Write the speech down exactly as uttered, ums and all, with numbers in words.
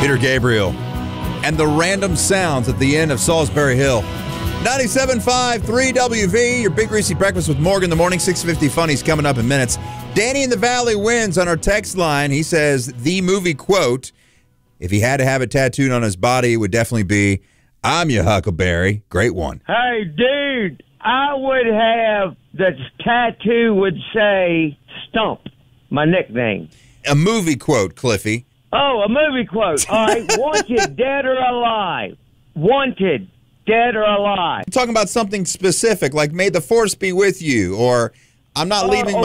Peter Gabriel, and the random sounds at the end of Salisbury Hill. ninety-seven point five, three W V, your Big Greasy Breakfast with Morgan in the morning. six fifty Funny's coming up in minutes. Danny in the Valley wins on our text line. He says the movie quote, if he had to have it tattooed on his body, it would definitely be, I'm your Huckleberry. Great one. Hey, dude, I would have the tattoo would say Stump, my nickname. A movie quote, Cliffy. Oh, a movie quote. All right, wanted, dead or alive. Wanted, dead or alive. I'm talking about something specific, like may the force be with you, or I'm not Oh, leaving oh,